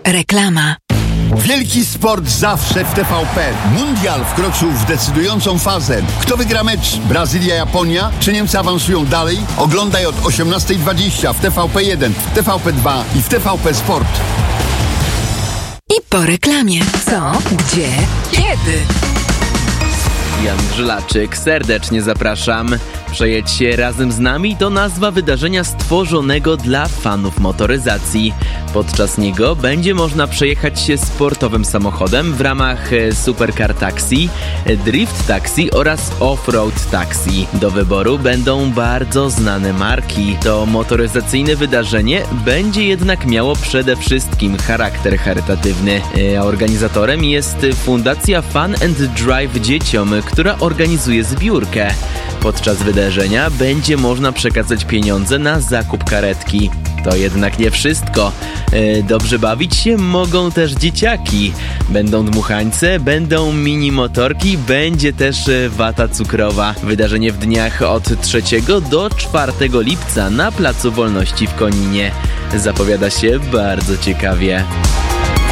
Reklama. Wielki sport zawsze w TVP. Mundial wkroczył w decydującą fazę. Kto wygra mecz? Brazylia-Japonia? Czy Niemcy awansują dalej? Oglądaj od 18:20 w TVP1, w TVP2 i w TVP Sport. I po reklamie. Co? Gdzie? Kiedy? Jan Żelaczyk, serdecznie zapraszam. Przejedź się razem z nami to nazwa wydarzenia stworzonego dla fanów motoryzacji. Podczas niego będzie można przejechać się sportowym samochodem w ramach Supercar Taxi, Drift Taxi oraz Offroad Taxi. Do wyboru będą bardzo znane marki. To motoryzacyjne wydarzenie będzie jednak miało przede wszystkim charakter charytatywny. Organizatorem jest Fundacja Fun and Drive Dzieciom, która organizuje zbiórkę. Podczas wydarzenia będzie można przekazać pieniądze na zakup karetki. To jednak nie wszystko. Dobrze bawić się mogą też dzieciaki. Będą dmuchańce, będą mini motorki, będzie też wata cukrowa. Wydarzenie w dniach od 3 do 4 lipca na Placu Wolności w Koninie. Zapowiada się bardzo ciekawie.